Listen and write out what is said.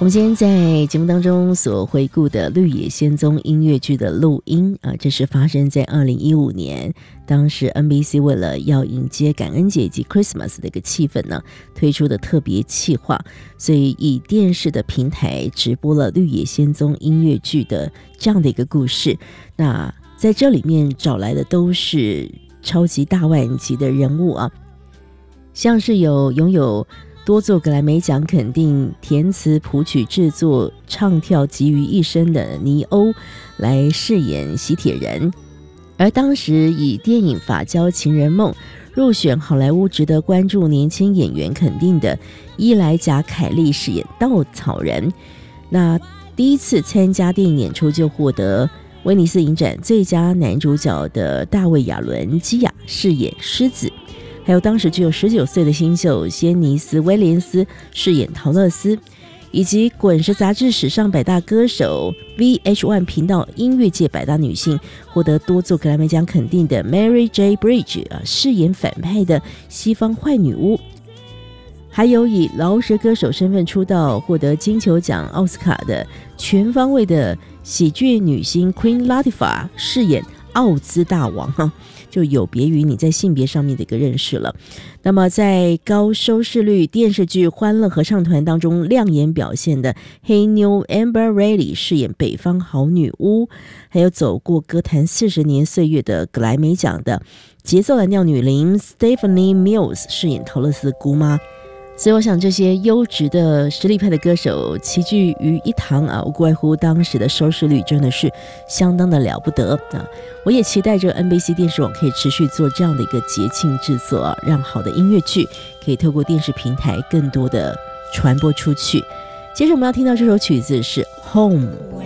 我们今天在节目当中所回顾的《绿野仙踪》音乐剧的录音这是发生在2015年，当时 NBC 为了要迎接感恩节以及 Christmas 的一个气氛呢，推出的特别企划，所以以电视的平台直播了《绿野仙踪》音乐剧的这样的一个故事。那在这里面找来的都是超级大腕级的人物像是拥有多座格莱美奖肯定、填词谱曲制作唱跳集于一身的尼欧来饰演喜铁人，而当时以电影《法郊情人梦》入选好莱坞值得关注年轻演员肯定的伊莱贾凯利饰演稻草人。那第一次参加电影演出就获得威尼斯影展最佳男主角的大卫亚伦基亚饰演狮子，还有当时只有19岁的新秀仙尼斯威廉斯饰演陶乐斯，以及滚石杂志史上百大歌手 VH1 频道音乐界百大女性，获得多座格莱美奖肯定的 Mary J. Blige 饰演反派的西方坏女巫，还有以饶舌歌手身份出道获得金球奖奥斯卡的全方位的喜剧女星 Queen Latifah 饰演奥兹大王就有别于你在性别上面的一个认识了。那么在高收视率电视剧《欢乐合唱团》当中亮眼表现的黑妞 Amber Riley 饰演北方好女巫，还有走过歌坛40年岁月的格莱美奖的节奏蓝调女伶 Stephanie Mills 饰演陶乐斯的姑妈。所以我想这些优质的实力派的歌手齐聚于一堂无怪乎当时的收视率真的是相当的了不得我也期待着 NBC 电视网可以持续做这样的一个节庆制作让好的音乐剧可以透过电视平台更多的传播出去。接着我们要听到这首曲子是 Home。